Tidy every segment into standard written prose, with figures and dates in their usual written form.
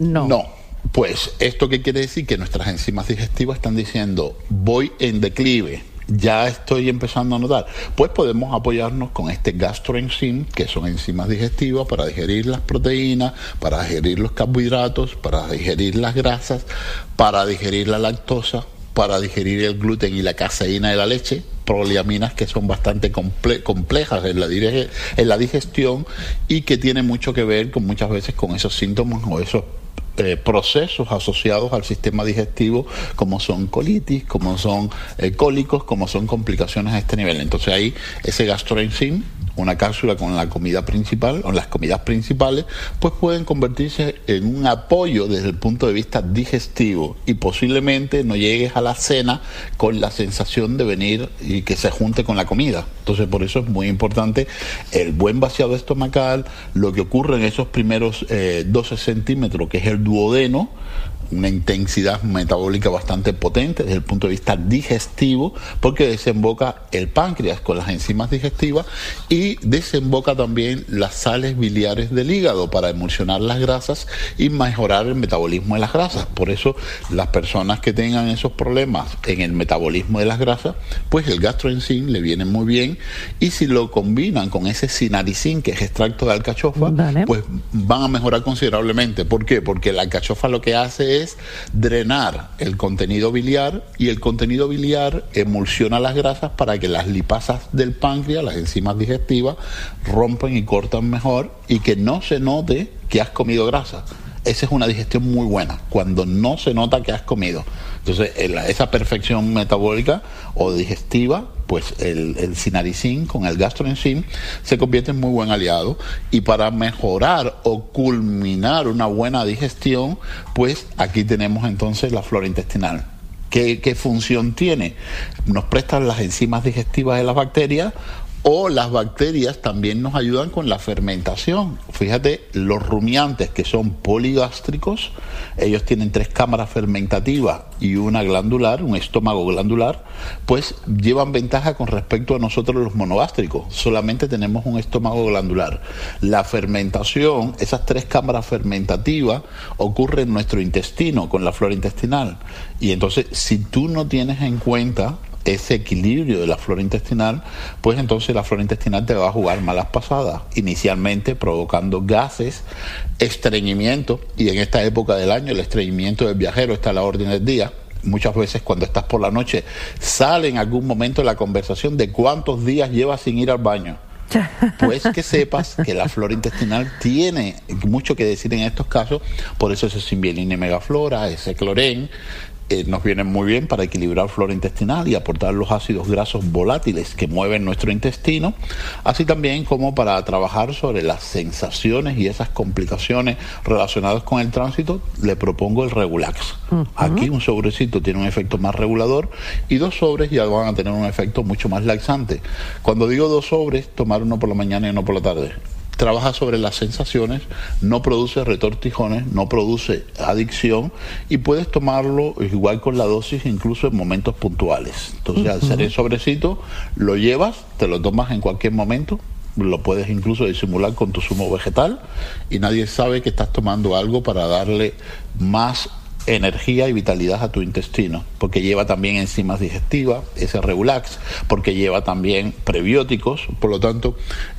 No. Pues, ¿esto qué quiere decir? Que nuestras enzimas digestivas están diciendo, voy en declive, ya estoy empezando a notar. Pues podemos apoyarnos con este gastroenzim, que son enzimas digestivas para digerir las proteínas, para digerir los carbohidratos, para digerir las grasas, para digerir la lactosa, para digerir el gluten y la caseína de la leche, poliaminas que son bastante complejas en la digestión y que tienen mucho que ver con muchas veces con esos síntomas o esos procesos asociados al sistema digestivo, como son colitis, como son cólicos, como son complicaciones a este nivel. Entonces ahí ese gastroenzim, una cápsula con la comida principal o las comidas principales, pues pueden convertirse en un apoyo desde el punto de vista digestivo y posiblemente no llegues a la cena con la sensación de venir y que se junte con la comida. Entonces por eso es muy importante el buen vaciado estomacal, lo que ocurre en esos primeros 12 centímetros, que es el duodeno, una intensidad metabólica bastante potente desde el punto de vista digestivo, porque desemboca el páncreas con las enzimas digestivas y desemboca también las sales biliares del hígado para emulsionar las grasas y mejorar el metabolismo de las grasas. Por eso las personas que tengan esos problemas en el metabolismo de las grasas, pues el gastroenzim le viene muy bien, y si lo combinan con ese sinaricin, que es extracto de alcachofa, pues van a mejorar considerablemente. ¿Por qué? Porque la alcachofa lo que hace es drenar el contenido biliar, y el contenido biliar emulsiona las grasas para que las lipasas del páncreas, las enzimas digestivas, rompen y cortan mejor y que no se note que has comido grasa. Esa es una digestión muy buena, cuando no se nota que has comido. Entonces, esa perfección metabólica o digestiva, pues el sinaricin con el gastroenzim se convierte en muy buen aliado. Y para mejorar o culminar una buena digestión, pues aquí tenemos entonces la flora intestinal. ¿Qué función tiene? Nos prestan las enzimas digestivas de las bacterias, o las bacterias también nos ayudan con la fermentación. Fíjate, los rumiantes, que son poligástricos, ellos tienen 3 cámaras fermentativas y una glandular, un estómago glandular, pues llevan ventaja con respecto a nosotros los monogástricos. Solamente tenemos un estómago glandular. La fermentación, esas 3 cámaras fermentativas, ocurre en nuestro intestino con la flora intestinal. Y entonces, si tú no tienes en cuenta ese equilibrio de la flora intestinal, pues entonces la flora intestinal te va a jugar malas pasadas, inicialmente provocando gases, estreñimiento, y en esta época del año el estreñimiento del viajero está a la orden del día. Muchas veces cuando estás por la noche sale en algún momento la conversación de cuántos días llevas sin ir al baño. Pues que sepas que la flora intestinal tiene mucho que decir en estos casos. Por eso ese Symbielina y Megaflora, ese Cloren, nos vienen muy bien para equilibrar flora intestinal y aportar los ácidos grasos volátiles que mueven nuestro intestino, así también como para trabajar sobre las sensaciones y esas complicaciones relacionadas con el tránsito. Le propongo el Regulax. Aquí un sobrecito tiene un efecto más regulador y 2 sobres ya van a tener un efecto mucho más laxante. Cuando digo 2 sobres, tomar uno por la mañana y uno por la tarde. Trabaja sobre las sensaciones, no produce retortijones, no produce adicción, y puedes tomarlo igual con la dosis incluso en momentos puntuales. Entonces, al ser el sobrecito, lo llevas, te lo tomas en cualquier momento, lo puedes incluso disimular con tu zumo vegetal y nadie sabe que estás tomando algo para darle más energía y vitalidad a tu intestino, porque lleva también enzimas digestivas, ese Regulax, porque lleva también prebióticos, por lo tanto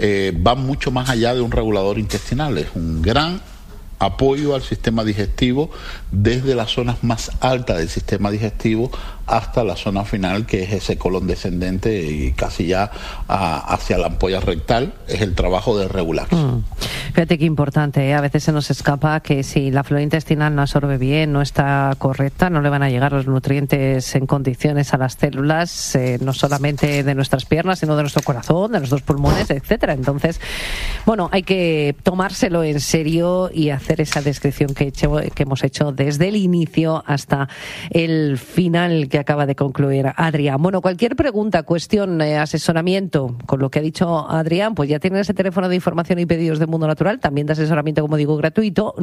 va mucho más allá de un regulador intestinal, es un gran apoyo al sistema digestivo desde las zonas más altas del sistema digestivo hasta la zona final, que es ese colon descendente y casi ya hacia la ampolla rectal. Es el trabajo de Regulax. Fíjate qué importante, ¿eh? A veces se nos escapa que si la flora intestinal no absorbe bien, no está correcta, no le van a llegar los nutrientes en condiciones a las células, no solamente de nuestras piernas, sino de nuestro corazón, de nuestros pulmones, etcétera. Entonces, bueno, hay que tomárselo en serio y hacer esa descripción que hemos hecho desde el inicio hasta el final que acaba de concluir Adrián. Bueno, cualquier pregunta, cuestión, asesoramiento, con lo que ha dicho Adrián, pues ya tienen ese teléfono de información y pedidos de Mundo Natural, también de asesoramiento, como digo, gratuito,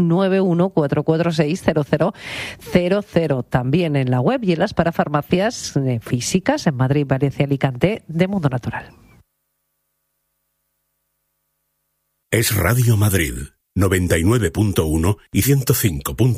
914460000. También en la web y en las parafarmacias físicas en Madrid, Valencia, Alicante, de Mundo Natural. Es Radio Madrid. 99.1 y 105.1.